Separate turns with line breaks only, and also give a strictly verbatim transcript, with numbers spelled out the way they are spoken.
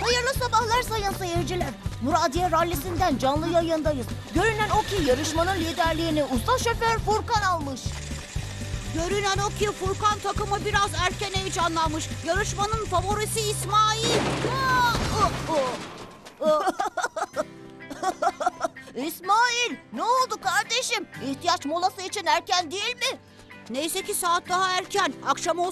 Hayırlı sabahlar sayın seyirciler. Muradiye Rallisi'nden canlı yayındayız. Görünen o ki yarışmanın liderliğini usta şoför Furkan almış.
Görünen o ki Furkan takımı biraz erken heyecanlanmış. Yarışmanın favorisi İsmail.
Aa, oh, oh. İsmail, ne oldu kardeşim? İhtiyaç molası için erken değil mi?
Neyse ki saat daha erken. Akşam olsun